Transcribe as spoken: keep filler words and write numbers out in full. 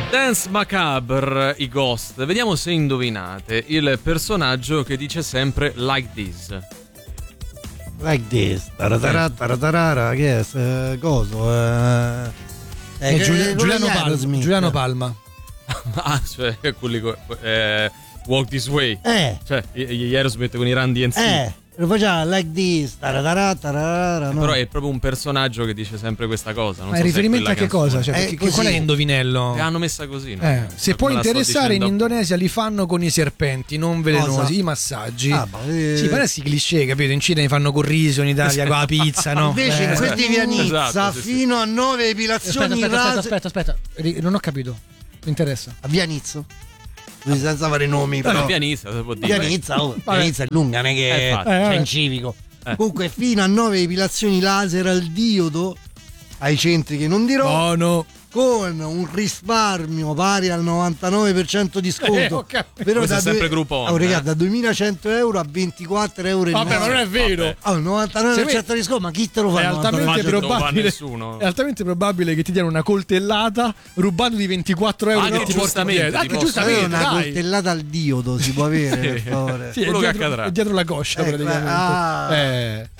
Dance Macabre, i Ghost. Vediamo se indovinate il personaggio che dice sempre like this. Like this. Taratara, taratarara, che è? Eh, coso? Eh, eh, eh, Giuliano, Giuliano, Palma, Giuliano Palma. Ah, cioè quelli co- eh, Walk This Way. Eh. Cioè gli Aerosmith con i Run D M C. Eh. Lo faceva like this. Taratara, taratara, no? Però è proprio un personaggio che dice sempre questa cosa. Non Ma so è riferimento a che canzone. cosa? Cioè, Eh, che, qual è l'indovinello? Che hanno messa così, no? Eh, se può interessare, in Indonesia li fanno con i serpenti non velenosi, Cosa? i massaggi. Ah, ma, eh... Sì, parece cliché, capito? In Cina ne fanno col riso, in Italia con la pizza, no? Invece eh. in questi via Nizza Esatto, sì, fino a nove epilazioni Aspetta, aspetta, rase. aspetta, aspetta, aspetta, non ho capito. Mi interessa. A via Nizza? Senza fare nomi, Però però. via Nizza, si può dire. Via Nizza, oh, via Nizza è lunga, non è che Eh, è infatti. Eh, scientifico. Eh. Comunque fino a nove epilazioni laser al diodo ai centri che non dirò, Oh no. con un risparmio pari al novantanove per cento di Eh, sconto. ho capito. Però Questo da è sempre due- Groupon, oh, regà, eh. da duemilacento euro a ventiquattro euro. Vabbè, ma non è vero. Vabbè. Oh, il novantanove per cento di sconto, ma chi te lo fa? È il novantanove per cento? altamente non lo fa probabile. nessuno. È altamente probabile che ti diano una coltellata rubando di ventiquattro euro Anche che ti porti giustamente, dietro. ti Anche posso- Avere giustamente, una dai. coltellata al diodo si può avere, per favore. Sì, è quello che dietro, accadrà. è dietro la coscia Ecco, praticamente. ah. Eh.